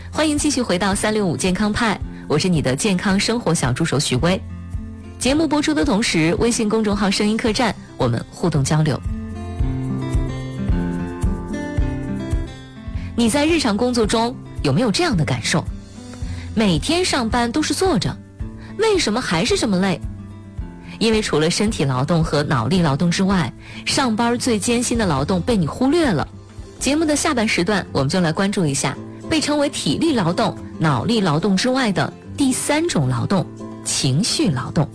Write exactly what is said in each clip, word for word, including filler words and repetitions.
欢迎继续回到三六五健康派，我是你的健康生活小助手徐薇。节目播出的同时，微信公众号声音客栈我们互动交流。你在日常工作中有没有这样的感受？每天上班都是坐着，为什么还是这么累？因为除了身体劳动和脑力劳动之外，上班最艰辛的劳动被你忽略了。节目的下半时段，我们就来关注一下被称为体力劳动、脑力劳动之外的第三种劳动——情绪劳动。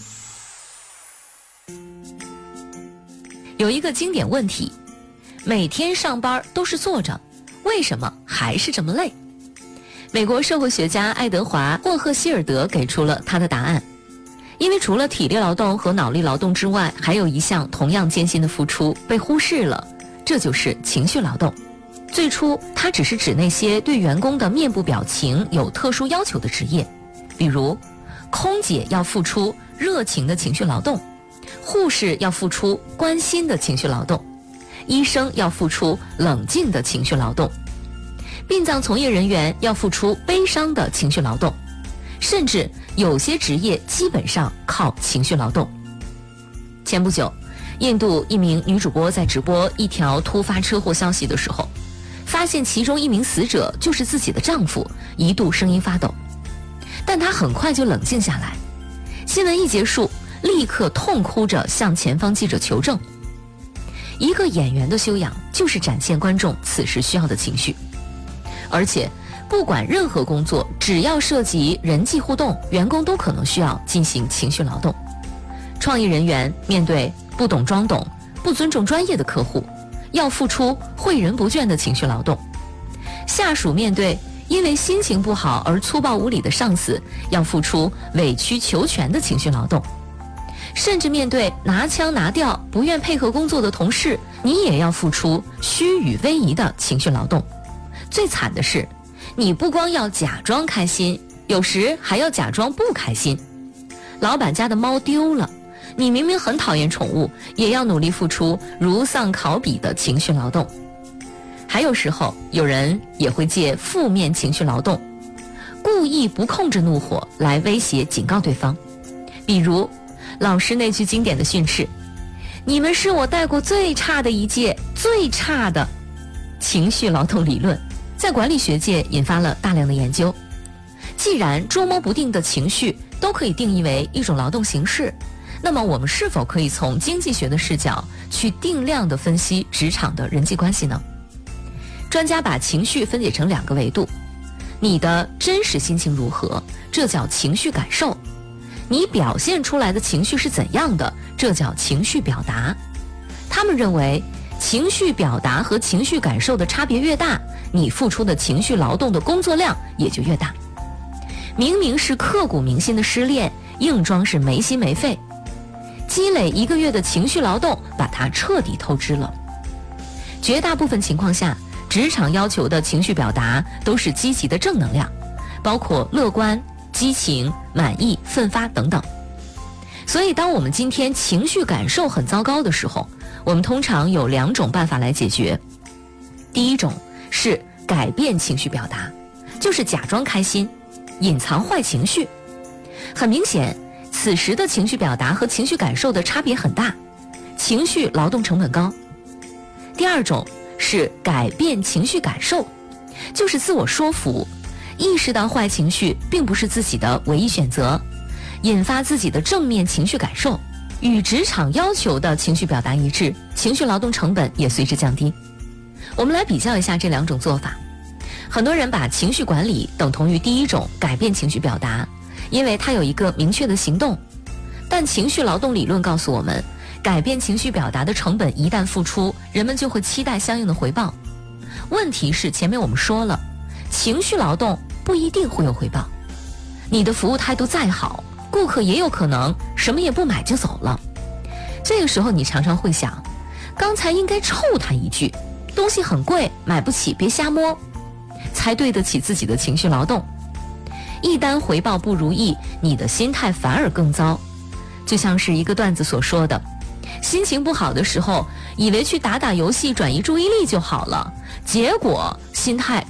有一个经典问题，每天上班都是坐着，为什么还是这么累？美国社会学家爱德华·霍赫希尔德给出了他的答案。因为除了体力劳动和脑力劳动之外，还有一项同样艰辛的付出被忽视了，这就是情绪劳动。最初它只是指那些对员工的面部表情有特殊要求的职业，比如空姐要付出热情的情绪劳动，护士要付出关心的情绪劳动，医生要付出冷静的情绪劳动，殡葬从业人员要付出悲伤的情绪劳动，甚至有些职业基本上靠情绪劳动。前不久，印度一名女主播在直播一条突发车祸消息的时候，发现其中一名死者就是自己的丈夫，一度声音发抖。但她很快就冷静下来，新闻一结束，立刻痛哭着向前方记者求证。一个演员的修养就是展现观众此时需要的情绪，而且不管任何工作，只要涉及人际互动，员工都可能需要进行情绪劳动。创意人员面对不懂装懂、不尊重专业的客户，要付出诲人不倦的情绪劳动；下属面对因为心情不好而粗暴无礼的上司，要付出委曲求全的情绪劳动；甚至面对拿腔拿调、不愿配合工作的同事，你也要付出虚与委蛇的情绪劳动。最惨的是，你不光要假装开心，有时还要假装不开心。老板家的猫丢了，你明明很讨厌宠物，也要努力付出如丧考妣的情绪劳动。还有时候，有人也会借负面情绪劳动，故意不控制怒火来威胁警告对方。比如老师那句经典的训斥：你们是我带过最差的一届，最差的。情绪劳动理论在管理学界引发了大量的研究。既然捉摸不定的情绪都可以定义为一种劳动形式，那么我们是否可以从经济学的视角去定量地分析职场的人际关系呢？专家把情绪分解成两个维度，你的真实心情如何，这叫情绪感受；你表现出来的情绪是怎样的，这叫情绪表达。他们认为，情绪表达和情绪感受的差别越大，你付出的情绪劳动的工作量也就越大。明明是刻骨铭心的失恋，硬装是没心没肺，积累一个月的情绪劳动把它彻底透支了。绝大部分情况下，职场要求的情绪表达都是积极的正能量，包括乐观、激情、满意、奋发等等。所以当我们今天情绪感受很糟糕的时候，我们通常有两种办法来解决。第一种是改变情绪表达，就是假装开心，隐藏坏情绪。很明显，此时的情绪表达和情绪感受的差别很大，情绪劳动成本高。第二种是改变情绪感受，就是自我说服，意识到坏情绪并不是自己的唯一选择，引发自己的正面情绪感受，与职场要求的情绪表达一致，情绪劳动成本也随之降低。我们来比较一下这两种做法。很多人把情绪管理等同于第一种改变情绪表达，因为它有一个明确的行动。但情绪劳动理论告诉我们，改变情绪表达的成本一旦付出，人们就会期待相应的回报。问题是前面我们说了，情绪劳动不一定会有回报。你的服务态度再好，顾客也有可能什么也不买就走了。这个时候你常常会想，刚才应该臭他一句，东西很贵，买不起别瞎摸，才对得起自己的情绪劳动。一旦回报不如意，你的心态反而更糟。就像是一个段子所说的，心情不好的时候，以为去打打游戏转移注意力就好了，结果心态